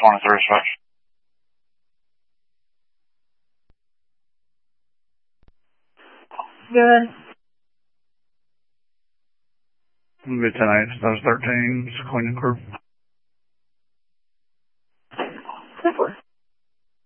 morning, service rush. Good. Good tonight. That was 13. It's a cleaning crew.